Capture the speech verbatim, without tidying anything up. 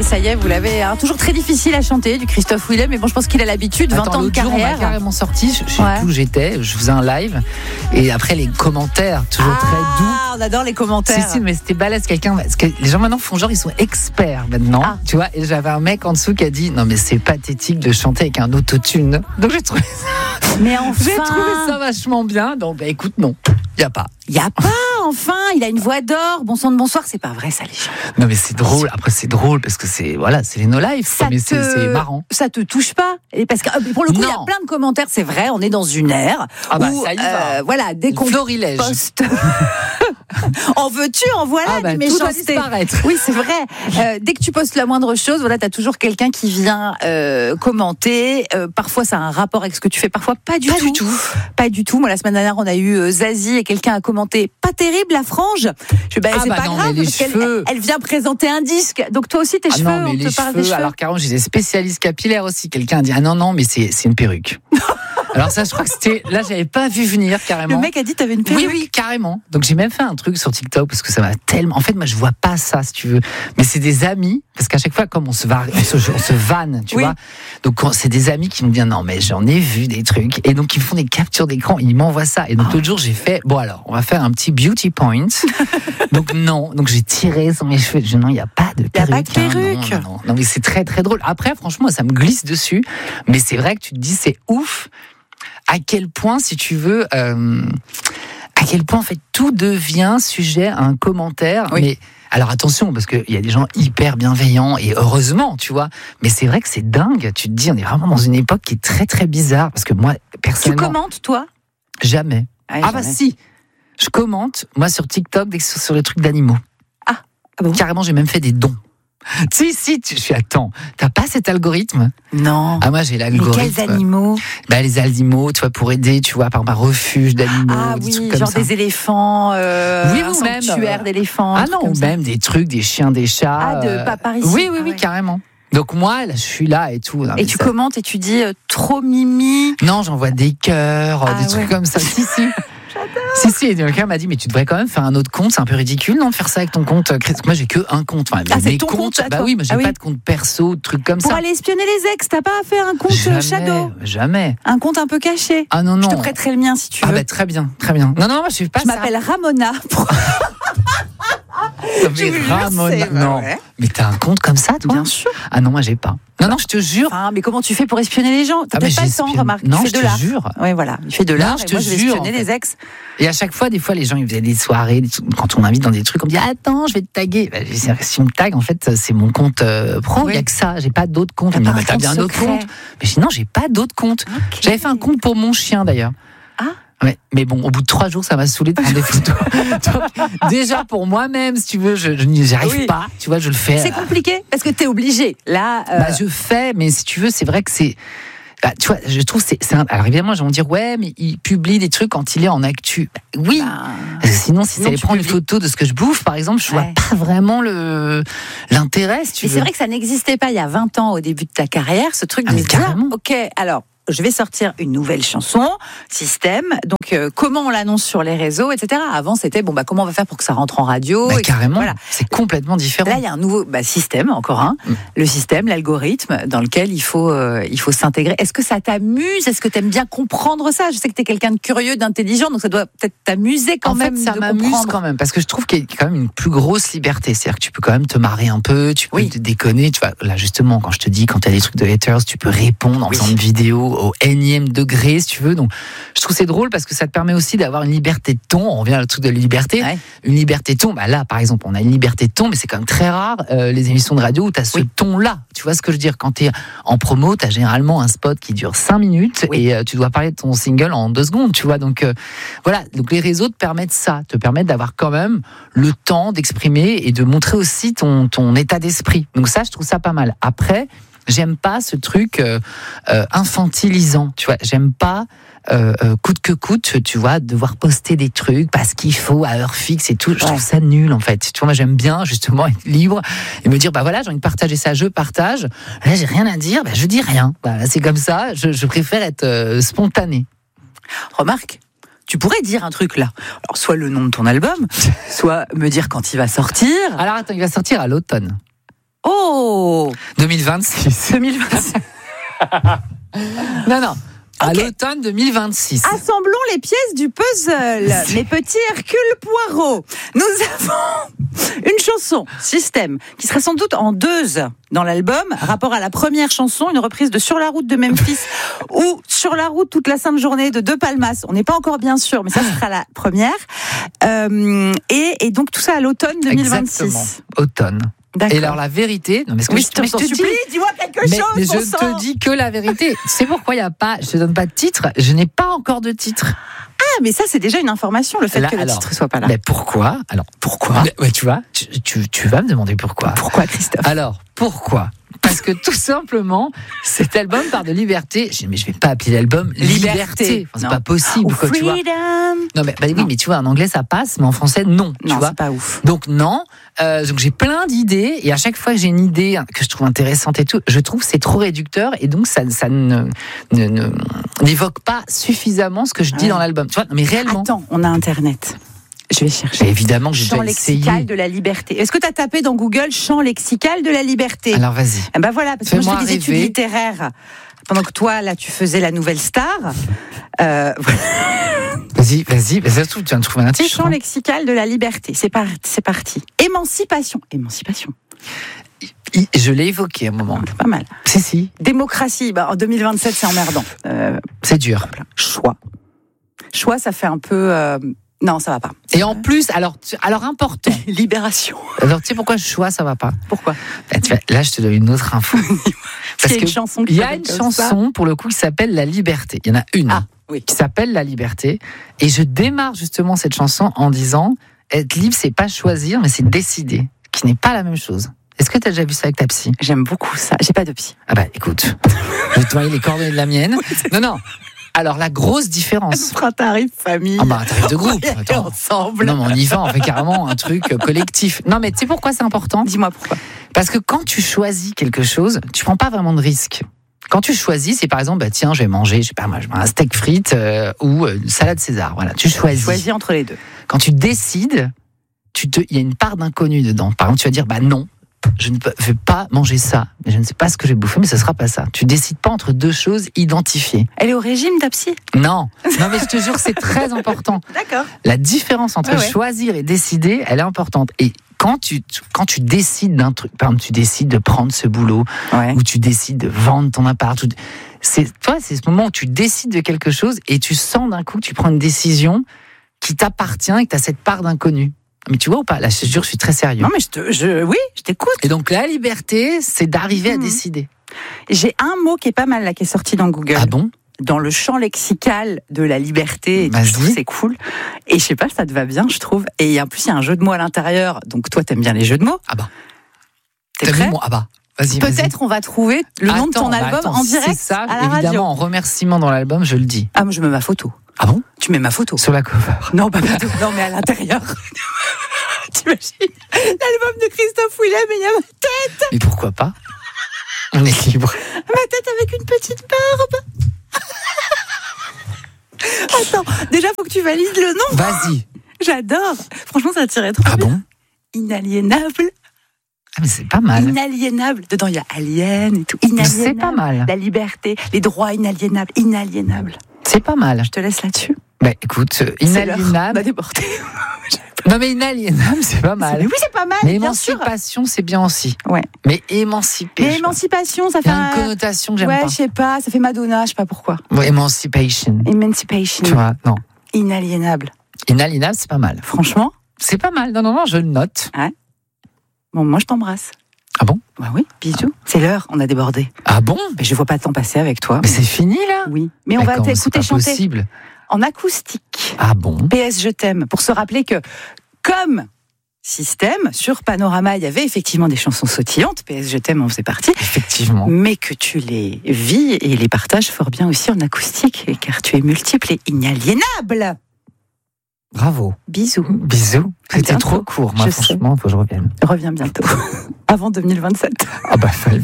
Et ça y est, vous l'avez. Hein, toujours très difficile à chanter du Christophe Willem, mais bon, je pense qu'il a l'habitude. vingt Attends, ans de l'autre jour, carrière. on m'a carrément sorti. Je, je sais Ouais. plus où j'étais. Je faisais un live. Et après, les commentaires, toujours ah, très doux. On adore les commentaires. Si, si, mais c'était balèze. Quelqu'un, parce que les gens maintenant font genre, ils sont experts maintenant. Ah. Tu vois, et j'avais un mec en dessous qui a dit non, mais c'est pathétique de chanter avec un autotune. Donc j'ai trouvé ça, Mais enfin. j'ai trouvé ça vachement bien. Donc, bah écoute, non, il n'y a pas. Il n'y a pas, enfin, il a une voix d'or. Bon sang de bonsoir, c'est pas vrai ça, les gens. Non, mais c'est drôle. Après, c'est drôle parce que c'est, voilà, c'est les no life. Ça Mais te... c'est, c'est marrant. Ça te touche pas. Et parce que euh, pour le coup, il y a Non. plein de commentaires, c'est vrai, on est dans une ère Ah bah, où, ça y va. euh, voilà, dès qu'on Florilège. poste. En veux-tu, en voilà, Ah bah, des tout doit méchancetés. disparaître. Oui, c'est vrai. Euh, dès que tu postes la moindre chose, voilà, t'as toujours quelqu'un qui vient euh, commenter. Euh, parfois, ça a un rapport avec ce que tu fais. Parfois, pas du Pas tout. du tout. Pas du tout. Moi, la semaine dernière, on a eu euh, Zazie et quelqu'un a commenté. Pas terrible, la frange. Je dis, bah, Ah c'est bah pas non, grave. mais les parce qu'elle cheveux. elle vient présenter un disque. Donc toi aussi, tes Ah cheveux, non, mais on les te parle cheveux, des cheveux. alors carrément, j'ai des spécialistes capillaires aussi. Quelqu'un a dit, ah non, non, mais c'est, c'est une perruque. Alors ça, je crois que c'était, là, j'avais pas vu venir carrément. Le mec a dit, t'avais une perruque. Oui, oui, carrément. Donc j'ai même fait un truc sur TikTok parce que ça m'a tellement. En fait, moi, je vois pas ça, si tu veux. Mais c'est des amis, parce qu'à chaque fois, comme on se va, on se, on se vanne, tu Oui. vois. Donc quand- c'est des amis qui me disent non, mais j'en ai vu des trucs, et donc ils me font des captures d'écran, ils m'envoient ça. Et donc Ah l'autre jour, j'ai fait bon alors, on va faire un petit beauty point. Donc non, donc j'ai tiré sur mes cheveux. Je, non, il y a pas de Y a perruque. pas de hein, perruque. non, non, non. Non, mais c'est très très drôle. Après, franchement, ça me glisse dessus. Mais c'est vrai que tu te dis c'est ouf. À quel point, si tu veux, euh, à quel point en fait tout devient sujet à un commentaire. Oui. Mais alors attention, parce qu'il y a des gens hyper bienveillants et heureusement, tu vois. Mais c'est vrai que c'est dingue. Tu te dis, on est vraiment dans une époque qui est très très bizarre. Parce que moi, Tu personnellement, commentes, toi? jamais. Ah, Ah bah jamais. si, je commente moi sur TikTok dès que c'est sur les trucs d'animaux. Ah bon? Carrément, j'ai même fait des dons. Si si, tu, je suis attends. T'as pas cet algorithme? Non. Ah moi j'ai Mais l'algorithme. quels animaux? Bah, les animaux, tu vois, pour aider, tu vois, par exemple, un refuge d'animaux, Ah des oui, trucs comme genre ça. des éléphants, euh, Oui, un ou même, sanctuaire euh, d'éléphants. Ah un truc non, comme ou ça. même des trucs, des chiens, des chats. Ah, de euh, pas par ici. Oui, oui, Ah oui, ouais. carrément. Donc moi, là, je suis là et tout. Non, Et mais tu ça- commentes et tu dis euh, trop mimi. Non, j'envoie des cœurs, Ah des trucs ouais. comme ça. Si, si. Si, si, et quelqu'un m'a dit, mais tu devrais quand même faire un autre compte, c'est un peu ridicule, non, de faire ça avec ton compte. Moi, j'ai que un compte. Enfin, Ah, c'est mes ton comptes, compte, à bah toi. oui, mais j'ai Ah oui. pas de compte perso, de trucs comme Pour ça. aller espionner les ex, t'as pas fait un compte jamais, euh, shadow? jamais. Un compte un peu caché? Ah non, non. Je te prêterai le mien si tu Ah veux. bah très bien, très bien. Non, non, moi, je suis pas Je ça. m'appelle Ramona. Non, mais Je vous jure, Ramona, c'est- non. ouais. Mais t'as un compte comme ça, toi? Bien sûr. Ah non, moi j'ai pas. Non, non, je te jure. Enfin, mais comment tu fais pour espionner les gens? T'as Ah, mais peut-être pas le temps, j'espionne. remarque. Non, tu je fais de te l'art. jure. Oui, voilà. Il fait de l'art. je et te moi, je vais jure, espionner en les fait. ex. Et à chaque fois, des fois, les gens ils faisaient des soirées, des trucs, quand on m'invite dans des trucs, on me dit attends, je vais te taguer. Bah, je dis, si on me tag, en fait, c'est mon compte euh, pro. Il Oui. n'y a que ça. J'ai pas d'autres comptes. T'as On me dit, pas mais un t'as compte bien un autre secret. compte. Mais sinon, j'ai pas d'autres comptes. Ok. J'avais fait un compte pour mon chien d'ailleurs. Ah. Ouais, mais bon, au bout de trois jours, ça m'a saoulé de prendre des photos. Donc, déjà pour moi-même, si tu veux, je, je n'y arrive Oui. pas. Tu vois, je le fais. C'est euh, compliqué parce que t'es obligé. Là, euh, Bah, je fais, mais si tu veux, c'est vrai que c'est. Bah, tu vois, je trouve c'est, c'est un... Alors évidemment, ils vont me dire ouais, mais il publie des trucs quand il est en actu. Bah, oui. bah, Parce que sinon, si sinon, ça allait tu prendre une publies. photo de ce que je bouffe, par exemple, je vois Ouais. pas vraiment le l'intérêt. Si tu Mais veux. c'est vrai que ça n'existait pas il y a vingt ans au début de ta carrière, ce truc Ah, de mais se dire, carrément. ok, alors je vais sortir une nouvelle chanson, système, donc euh, comment on l'annonce sur les réseaux, et cetera. Avant c'était bon bah comment on va faire pour que ça rentre en radio, Bah, et cetera. carrément, Voilà. c'est complètement différent. Là il y a un nouveau bah, système, encore un, Mm. le système, l'algorithme dans lequel il faut euh, il faut s'intégrer. Est-ce que ça t'amuse? Est-ce que tu aimes bien comprendre ça? Je sais que tu es quelqu'un de curieux, d'intelligent, donc ça doit peut-être t'amuser quand en même fait, ça de m'amuse comprendre. quand même parce que je trouve qu'il y a quand même une plus grosse liberté. C'est-à-dire que tu peux quand même te marrer un peu, tu peux Oui. te déconner. Tu vois, là justement, quand je te dis, quand tu as des trucs de haters, tu peux répondre en Oui. faisant une vidéo au énième degré, si tu veux. Donc, je trouve que c'est drôle parce que ça te permet aussi d'avoir une liberté de ton. On revient au truc de la liberté. Ouais. Une liberté de ton. Bah là, par exemple, on a une liberté de ton, mais c'est quand même très rare euh, les émissions de radio où tu as ce Oui. ton-là. Tu vois ce que je veux dire? Quand tu es en promo, tu as généralement un spot qui dure cinq minutes Oui. et euh, tu dois parler de ton single en deux secondes. Tu vois, donc euh, voilà. Donc les réseaux te permettent ça, te permettent d'avoir quand même le temps d'exprimer et de montrer aussi ton, ton état d'esprit. Donc ça, je trouve ça pas mal. Après, j'aime pas ce truc euh, euh, infantilisant. Tu vois, j'aime pas. Euh, euh, coûte que coûte, tu vois, devoir poster des trucs parce qu'il faut à heure fixe et tout. Je Ouais. trouve ça nul en fait. Tu vois, moi j'aime bien justement être libre et me dire bah voilà, j'ai envie de partager ça, je partage. Là, j'ai rien à dire, bah je dis rien. Voilà, c'est comme ça. Je, je préfère être euh, spontané. Remarque, tu pourrais dire un truc là. Alors, soit le nom de ton album, soit me dire quand il va sortir. Alors attends, il va sortir à l'automne. Oh, Oh deux mille vingt-six. deux mille vingt-six. Non, non. À Ok. l'automne deux mille vingt-six. Assemblons les pièces du puzzle. Mes petits Hercule Poirot. Nous avons une chanson, Système, qui sera sans doute en deux dans l'album. Rapport à la première chanson, une reprise de Sur la route de Memphis ou Sur la route toute la sainte journée de De Palmas. On n'est pas encore bien sûr, mais ça sera la première. Euh, et, et donc tout ça à l'automne deux mille vingt-six. Exactement. Automne. D'accord. Et alors la vérité, non mais ce que Oui, je, je te, mais je te dis, supplie, dis-moi quelque mais, chose. mais je bon ne sang. te dis que la vérité. C'est pourquoi il y a pas, je te donne pas de titre. Je n'ai pas encore de titre. Ah, mais ça c'est déjà une information, le fait Là, que le alors, titre soit pas là. Mais pourquoi? Alors pourquoi? Mais, ouais, tu vois, tu, tu, tu vas me demander pourquoi. Pourquoi, Christophe? Alors pourquoi? Parce que tout simplement, cet album part de liberté. Je dis, mais je vais pas appeler l'album Liberté. Liberté. Enfin, c'est Non. pas possible, Ou quoi, tu vois. freedom. Non, mais bah, oui, Non. mais tu vois, en anglais ça passe, mais en français non. Tu Non, vois. c'est pas ouf. Donc non, euh, donc j'ai plein d'idées et à chaque fois que j'ai une idée que je trouve intéressante et tout, je trouve que c'est trop réducteur et donc ça, ça ne, ne, ne- n'évoque pas suffisamment ce que je dis Ouais. dans l'album. Tu vois, non, mais réellement. Attends, on a Internet. Je vais chercher. Mais évidemment que j'ai Champ déjà lexical essayé. de la liberté. Est-ce que tu as tapé dans Google champ lexical de la liberté? Alors vas-y. Eh ben voilà, parce que moi Fais-moi je fais des études rêver. littéraires. Pendant que toi, là, tu faisais la nouvelle star. Euh, voilà. Vas-y, vas-y. Mais ça se trouve, tu viens de trouver un titre. Champ hein. lexical de la liberté. C'est par- c'est parti. Émancipation. Émancipation. I- Je l'ai évoqué à un moment. C'est pas mal. Si, si. Démocratie. Bah, en deux mille vingt-sept, c'est emmerdant. Euh, C'est dur. choix. Choix, ça fait un peu. euh, Non, ça va pas. Et en plus, alors, tu- alors important. Libération. Alors, tu sais pourquoi choix, ça va pas? Pourquoi? Bah, tu vois, là, je te donne une autre info. Parce qu'il y a que une chanson qui il y a s'appelle une comme ça. chanson, pour le coup, qui s'appelle La Liberté. Il y en a une. Ah, oui. Qui s'appelle La Liberté. Et je démarre justement cette chanson en disant être libre, c'est pas choisir, mais c'est décider. Qui n'est pas la même chose. Est-ce que tu as déjà vu ça avec ta psy? J'aime beaucoup ça. J'ai pas de psy. Ah bah écoute, je vais te envoyer les coordonnées de la mienne. Non, non. Alors la grosse différence. Un tarif famille. Ah bah un tarif de groupe. On va y aller Attends. ensemble. Non, mais on y va, on fait carrément un truc collectif. Non, mais tu sais pourquoi c'est important? Dis-moi pourquoi. Parce que quand tu choisis quelque chose, tu prends pas vraiment de risque. Quand tu choisis, c'est par exemple, bah tiens, je vais manger, je sais pas moi, je vais un steak frites euh, ou euh, une salade César. Voilà, tu choisis. Choisis entre les deux. Quand tu décides, tu te, il y a une part d'inconnu dedans. Par exemple, tu vas dire, bah non, je ne peux- vais pas manger ça. Mais je ne sais pas ce que je vais bouffer, mais ce sera pas ça. Tu décides pas entre deux choses identifiées. Elle est au régime, ta psy? Non, non, mais je te jure, c'est très important. D'accord. La différence entre Ouais, ouais. choisir et décider, elle est importante. Et quand tu, quand tu décides d'un truc, par exemple, tu décides de prendre ce boulot, Ouais. ou tu décides de vendre ton appart, ou- c'est, toi, c'est ce moment où tu décides de quelque chose et tu sens d'un coup que tu prends une décision qui t'appartient et que tu as cette part d'inconnu. Mais tu vois ou pas? Là, je te jure, je suis très sérieux. Non, mais je te, je, oui, je t'écoute. Et donc, la liberté, c'est d'arriver à Mhm. décider. J'ai un mot qui est pas mal là, qui est sorti dans Google. Ah bon? Dans le champ lexical de la liberté. Et tout, Vas-y. je trouve que c'est cool. Et je sais pas, ça te va bien, je trouve. Et en plus, il y a un jeu de mots à l'intérieur. Donc toi, t'aimes bien les jeux de mots. Ah bah. T'es T'as vu prêt? mon- Ah bah. Vas-y, vas-y. Peut-être on va trouver le nom de Attends, ton bah album attends, en c'est direct ça, à la évidemment, radio. en remerciement dans l'album, je le dis. Ah, moi je mets ma photo. Ah bon? Tu mets ma photo. Sur la cover. Non, pas du tout. Non, mais à l'intérieur. T'imagines l'album de Christophe Willem et il y a ma tête, Mais pourquoi pas? On est libre. ma tête avec une petite barbe. Attends, déjà faut que tu valides le nom. Vas-y. J'adore. Franchement, ça tirait trop Ah bien. bon? Inaliénable. Ah mais c'est pas mal. Inaliénable. Dedans, il y a alien et tout. Inaliénable. C'est pas mal. La liberté, les droits inaliénables. Inaliénable. C'est pas mal. Je te laisse là-dessus. Bah écoute, euh, C'est l'heure. On inaliénable. a débordé. Non mais inaliénable, c'est pas mal. Oui, c'est pas mal. Mais bien sûr. émancipation, c'est bien aussi. Ouais. Mais émanciper. Mais je sais pas. émancipation, ça Il y fait a une un... connotation que j'aime Ouais, pas. je sais pas, ça fait Madonna, je sais pas pourquoi. Ouais, Emancipation. Emancipation. Tu vois, non. Inaliénable. Inaliénable, c'est pas mal. Franchement, C'est pas mal. Non, non, non, je le note. bon, moi je t'embrasse. Ah bon? Bah oui, bisous. C'est l'heure, on a débordé. Ah bon? Mais je vois pas le temps passer avec toi. Mais c'est fini là? Oui. Mais on Mais va comment, c'est t'écouter pas chanter possible. en acoustique. Ah bon? P S Je t'aime. Pour se rappeler que, comme Système, sur Panorama, il y avait effectivement des chansons sautillantes. P S Je t'aime en faisait partie. Effectivement. Mais que tu les vis et les partages fort bien aussi en acoustique, car tu es multiple et inaliénable. Bravo. Bisous. Bisous. À C'était bientôt. trop court. Moi, Je sais. franchement, faut que je revienne. Reviens bientôt. Avant deux mille vingt-sept. Ah bah, fallait